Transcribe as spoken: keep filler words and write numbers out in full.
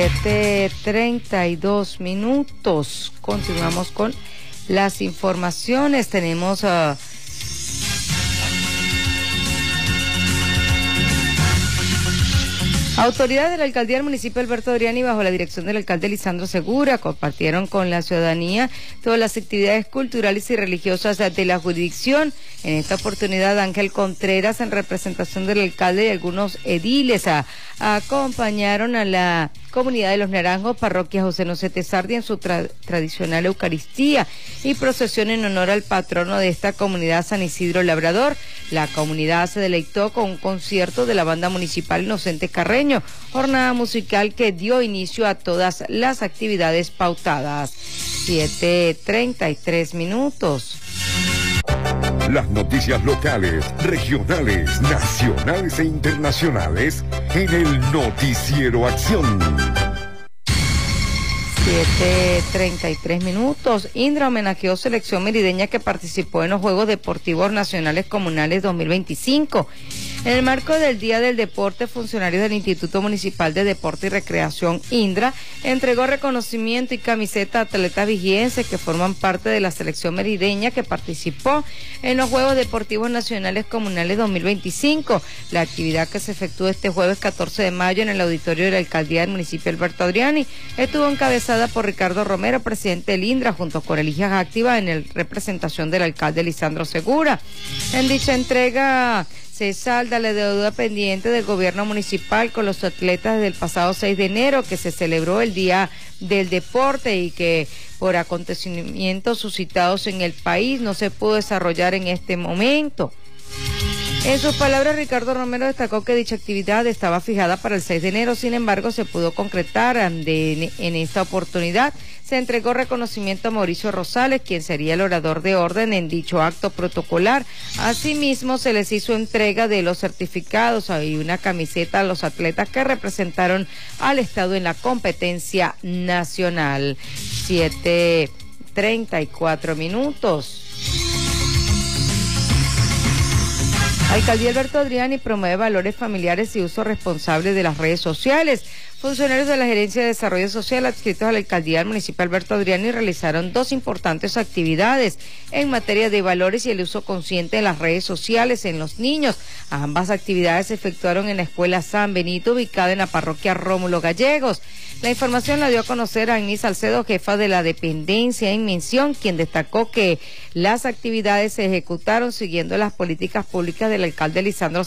siete treinta y dos minutos. Continuamos con las informaciones. Tenemos uh, autoridades de la alcaldía del municipio de Alberto Adriani, bajo la dirección del alcalde Lisandro Segura, compartieron con la ciudadanía todas las actividades culturales y religiosas de la jurisdicción. En esta oportunidad, Ángel Contreras, en representación del alcalde y algunos ediles, a, acompañaron a la comunidad de Los Naranjos, parroquia José Nocete Sardi, en su tra tradicional Eucaristía y procesión en honor al patrono de esta comunidad, San Isidro Labrador. La comunidad se deleitó con un concierto de la banda municipal Inocente Carreño, jornada musical que dio inicio a todas las actividades pautadas. siete treinta y tres minutos. Las noticias locales, regionales, nacionales e internacionales en el Noticiero Acción. siete treinta y tres minutos. Indra homenajeó selección merideña que participó en los Juegos Deportivos Nacionales Comunales dos mil veinticinco. En el marco del Día del Deporte, funcionarios del Instituto Municipal de Deporte y Recreación, Indra, entregó reconocimiento y camiseta a atletas vigienses que forman parte de la selección merideña que participó en los Juegos Deportivos Nacionales Comunales dos mil veinticinco. La actividad, que se efectuó este jueves catorce de mayo en el auditorio de la alcaldía del municipio Alberto Adriani, estuvo encabezada por Ricardo Romero, presidente del Indra, junto con Elías Activa, en el representación del alcalde Lisandro Segura. En dicha entrega se salda la deuda pendiente del gobierno municipal con los atletas del pasado seis de enero, que se celebró el Día del Deporte y que por acontecimientos suscitados en el país no se pudo desarrollar en este momento. En sus palabras, Ricardo Romero destacó que dicha actividad estaba fijada para el seis de enero, sin embargo se pudo concretar de, en esta oportunidad. Se entregó reconocimiento a Mauricio Rosales, quien sería el orador de orden en dicho acto protocolar. Asimismo, se les hizo entrega de los certificados y una camiseta a los atletas que representaron al Estado en la competencia nacional. siete treinta y cuatro minutos. Alcaldía Alberto Adriani promueve valores familiares y uso responsable de las redes sociales. Funcionarios de la Gerencia de Desarrollo Social adscritos a la Alcaldía Municipal Alberto Adriani realizaron dos importantes actividades en materia de valores y el uso consciente de las redes sociales en los niños. Ambas actividades se efectuaron en la Escuela San Benito, ubicada en la parroquia Rómulo Gallegos. La información la dio a conocer Agnis Salcedo, jefa de la dependencia en mención, quien destacó que las actividades se ejecutaron siguiendo las políticas públicas del alcalde Lisandro